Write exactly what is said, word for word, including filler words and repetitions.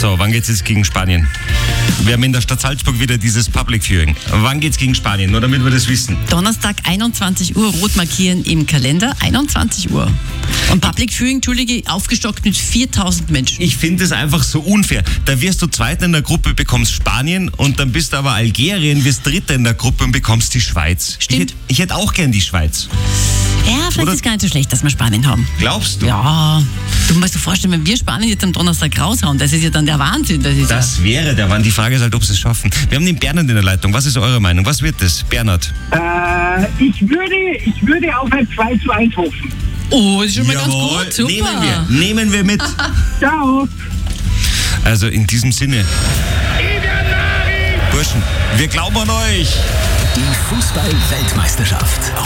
So, wann geht's jetzt gegen Spanien? Wir haben in der Stadt Salzburg wieder dieses Public Viewing. Wann geht's gegen Spanien? Nur damit wir das wissen. Donnerstag, einundzwanzig Uhr, rot markieren im Kalender, einundzwanzig Uhr. Und Public Viewing, Entschuldige, aufgestockt mit viertausend Menschen. Ich finde es einfach so unfair. Da wirst du Zweiter in der Gruppe, bekommst Spanien und dann bist du aber Algerien, wirst Dritter in der Gruppe und bekommst die Schweiz. Stimmt. Ich hätte ich hätt auch gern die Schweiz. Ja, vielleicht Oder? ist es gar nicht so schlecht, dass wir Spanien haben. Glaubst du? Ja, du musst dir vorstellen, wenn wir Spanien jetzt am Donnerstag raushauen, das ist ja dann der Wahnsinn. Das ist Das wäre der Wahnsinn. Die Frage ist halt, ob sie es schaffen. Wir haben den Bernhard in der Leitung. Was ist eure Meinung? Was wird das? Bernhard? Äh, ich würde, ich würde auf ein zwei zu eins hoffen. ja, oh, das ist schon mal Jawohl, ganz gut, super. nehmen wir. Nehmen wir mit. Ciao. Also in diesem Sinne. Burschen, wir glauben an euch. Die Fußball-Weltmeisterschaft.